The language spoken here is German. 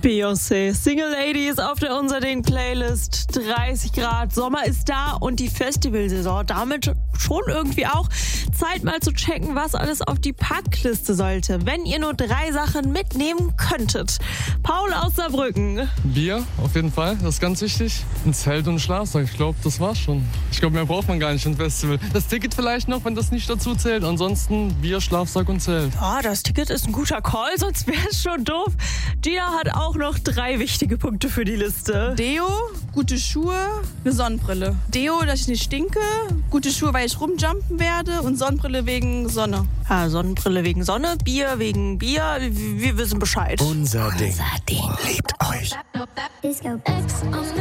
Beyoncé, Single Ladies auf der Unser Ding Playlist. 30 Grad, Sommer ist da und die Festivalsaison damit schon irgendwie auch. Zeit mal zu checken, was alles auf die Packliste sollte, wenn ihr nur 3 Sachen mitnehmen könntet. Paul aus Saarbrücken. Bier, auf jeden Fall, das ist ganz wichtig. Ein Zelt und ein Schlafsack, ich glaube, das war's schon. Ich glaube, mehr braucht man gar nicht für ein Festival. Das Ticket vielleicht noch, wenn das nicht dazu zählt. Ansonsten Bier, Schlafsack und Zelt. Ja, das Ticket ist ein guter Call, sonst wäre es schon doof. Gina hat auch noch 3 wichtige Punkte für die Liste. Deo, gute Schuhe, eine Sonnenbrille. Deo, dass ich nicht stinke. Gute Schuhe, weil ich rumjumpen werde. Und Sonnenbrille wegen Sonne. Ja, Sonnenbrille wegen Sonne, Bier wegen Bier. Wir wissen Bescheid. Unser Ding. Liebt euch.